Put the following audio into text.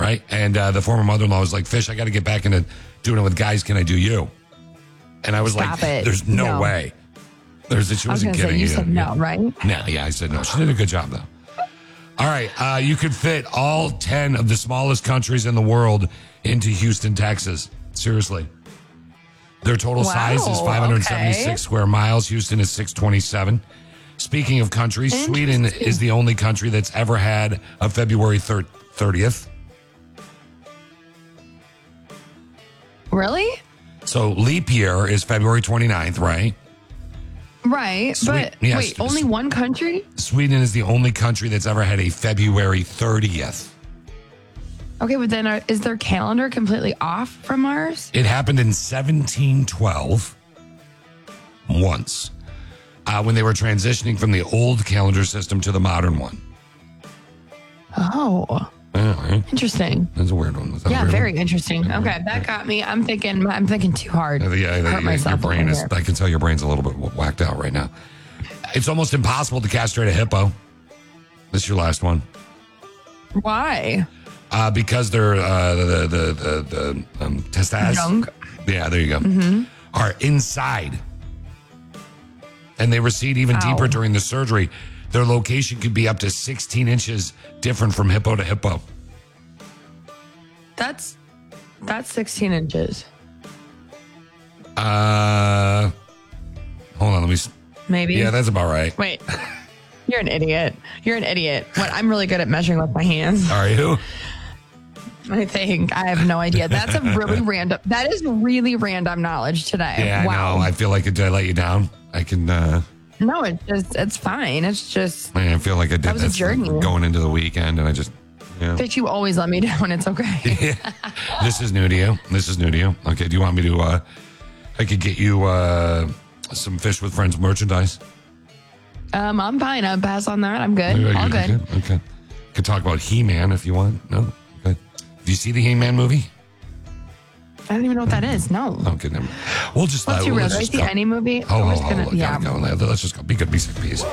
right? And the former mother-in-law was like, Fish, I got to get back into doing it with guys. Can I do you? And I was Stop like, it. there's no way. She wasn't kidding. You said no, right? No, yeah, I said no. She did a good job, though. All right, you could fit all 10 of the smallest countries in the world into Houston, Texas. Seriously. Their total size is 576 square miles. Houston is 627. Speaking of countries, Sweden is the only country that's ever had a February 30th. Really? So leap year is February 29th, right? Right. But wait, only one country? Sweden is the only country that's ever had a February 30th. Okay, but then is their calendar completely off from ours? It happened in 1712 once when they were transitioning from the old calendar system to the modern one. Oh. Right. Interesting. That's a weird one. Yeah, very interesting. Okay, that got me. I'm thinking too hard. Hurt myself. Your brain is, I can tell your brain's a little bit whacked out right now. It's almost impossible to castrate a hippo. This is your last one. Why? Because they're the testes. Junk. Yeah, there you go. Are inside, and they recede even deeper during the surgery. Their location could be up to 16 inches different from hippo to hippo. That's 16 inches. Hold on, let me. Maybe. Yeah, that's about right. Wait. You're an idiot. What? I'm really good at measuring with my hands. Are you? I think. I have no idea. That is really random knowledge today. Yeah, wow. I feel like did I let you down? I can. No, it's fine. It's just. I feel like I did. That was a journey. Going into the weekend, and I just. Yeah. But you always let me down. It's okay. This is new to you. Okay. Do you want me to? I could get you some Fish with Friends merchandise. I'm fine. I'll pass on that. I'm good. All good. Okay. Could talk about He-Man if you want. No. Okay. Do you see the He-Man movie? I don't even know what that is. No. Okay. Never. We'll just. Let's see any movie. Gotta go. Let's just go. Be good. Be sick. Peace.